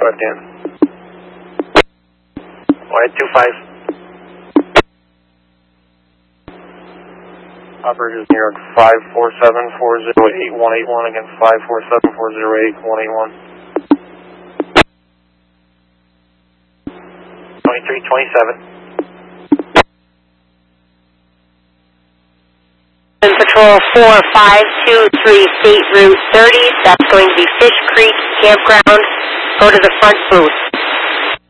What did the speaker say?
Dan. Wide 25. Operators New York 547-408-181 against 547-408-181. 2327. Patrol 4523 State Route 30, that's going to be Fish Creek Campground. Go to the front booth.